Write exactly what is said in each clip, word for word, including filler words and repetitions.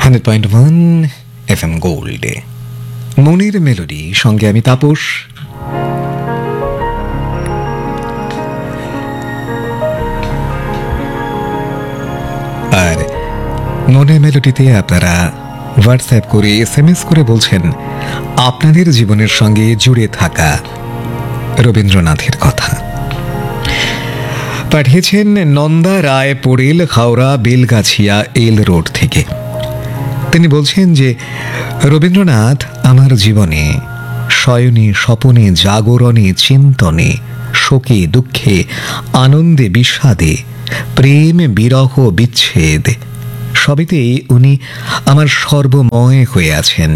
Hundred point one F M গোল্ডে মনের melody, সঙ্গে আমি তাপস। আর মনের মেলোডিতে আপনারা হোয়াটসঅ্যাপ করে, এস এম এস করে বলছেন আপনাদের জীবনের সঙ্গে জুড়ে থাকা রবীন্দ্রনাথের কথা। পাঠিয়েছেন নন্দা রায় পোড়েল, হাওড়া বেলগাছিয়া এল রোড থেকে। তিনি বলছেন যে রবীন্দ্রনাথ আমার জীবনে শয়নে, স্বপনে, জাগরণে, চিন্তনে, শোকে, দুঃখে, আনন্দে, বিষাদে, প্রেম, বিরহ, বিচ্ছেদ সবেতেই উনি আমার সর্বময় হয়ে আছেন।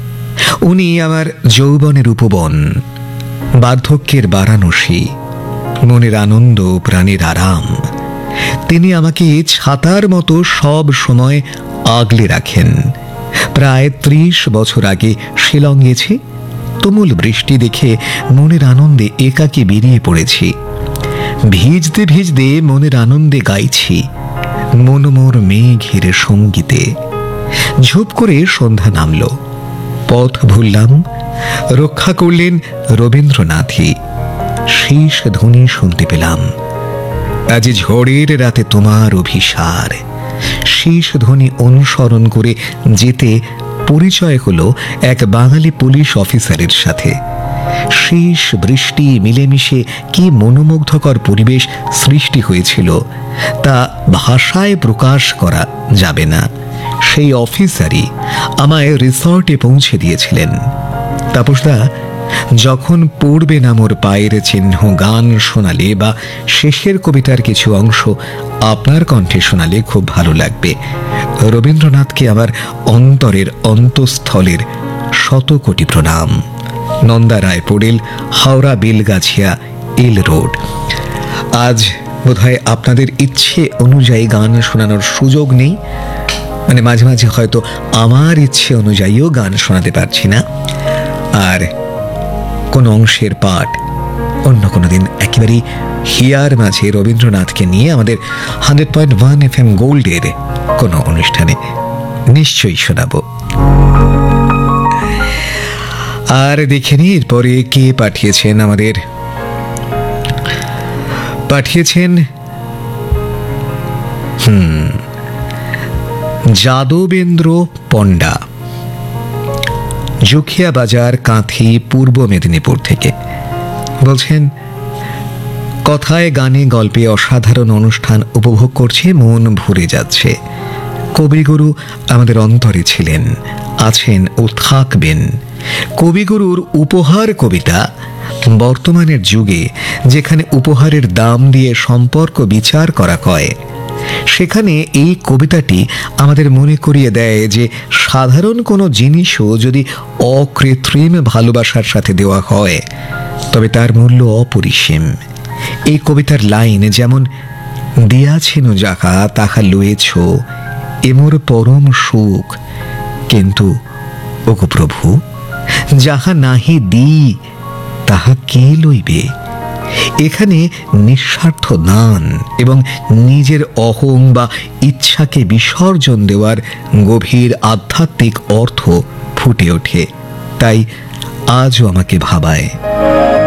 উনি আমার যৌবনের উপবন, বার্ধক্যের বারাণসী, মনের আনন্দ, প্রাণের আরাম। তিনি আমাকে ছাতার মতো সব সময় আগলে রাখেন। প্রায় ত্রিশ বছর আগে শিলং গেছি, তুমুল বৃষ্টি দেখে মনের আনন্দে একাকী বেরিয়ে পড়েছি। ভিজতে ভিজতে মনের আনন্দে গাইছি মনোমোর মেঘের সঙ্গীতে। ঝুপ করে সন্ধ্যা নামল, পথ ভুললাম, রক্ষা করলেন রবীন্দ্রনাথই। শেষ ধ্বনি শুনতে পেলাম, আজ ঝড়ের রাতে তোমার অভিসার। শেষ ধ্বনি অনুসরণ করে যেতে পরিচয় হলো এক বাঙালি পুলিশ অফিসারের সাথে। শেষ বৃষ্টি মিলেমিশে কি মনোমুগ্ধকর পরিবেশ সৃষ্টি হয়েছিল তা ভাষায় প্রকাশ করা যাবে না। সেই অফিসারই আমায় রিসর্টে পৌঁছে দিয়েছিলেন। তাপসদা, যখন পড়বে না মোর পায়ের চিহ্ন গান শোনালে বা শেষের কবিতার কিছু অংশ আপনার কণ্ঠে শোনালে খুব ভালো লাগবে। রবীন্দ্রনাথকে আমার অন্তরের অন্তঃস্থলের শত কোটি প্রণাম। নন্দা রায় পোড়েল, হাওড়া বেলগাছিয়া এল রোড। আজ বোধহয় আপনাদের ইচ্ছে অনুযায়ী গান শোনানোর সুযোগ নেই, মানে মাঝে মাঝে হয়তো আমার ইচ্ছে অনুযায়ীও গান শোনাতে পারছি না। আর কোন অংশের পাঠ অন্য কোনো দিন একেবারেই হিয়ার মাঝে রবীন্দ্রনাথকে নিয়ে আমাদের hundred point one F M গোল্ডের কোনো অনুষ্ঠানে নিশ্চয়ই শোনাবো। আর দেখে নি এরপরে কে পাঠিয়েছেন আমাদের। পাঠিয়েছেন হুম যাদবেন্দ্র পণ্ডা, জুখিয়া বাজার, কাঁথি, পূর্ব মেদিনীপুর থেকে। বলছেন, কথায় গানে গল্পে অসাধারণ অনুষ্ঠান উপভোগ করছে, মন ভরে যাচ্ছে। কবিগুরু আমাদের অন্তরে ছিলেন, আছেন ও থাকবেন। কবিগুরুর উপহার কবিতা বর্তমানের যুগে যেখানে উপহারের দাম দিয়ে সম্পর্ক বিচার করা হয়, সেখানে এই কবিতাটি আমাদের মনে করিয়ে দেয় যে সাধারণ কোনো জিনিসও যদি অকৃত্রিম ভালোবাসার সাথে দেওয়া হয় তবে তার মূল্য অপরিসীম। এই কবিতার লাইন যেমন, দিয়াছেন যাহা তাহা লয়েছ এমোর পরম সুখ, কিন্তু ওগো প্রভু যাহা নাহি দি তাহা কে লইবে। এখানে নিঃস্বার্থ দান এবং নিজের অহং বা ইচ্ছাকে বিসর্জন দেওয়ার গভীর আধ্যাত্মিক অর্থ ফুটে ওঠে। তাই আজও আমাকে ভাবায়।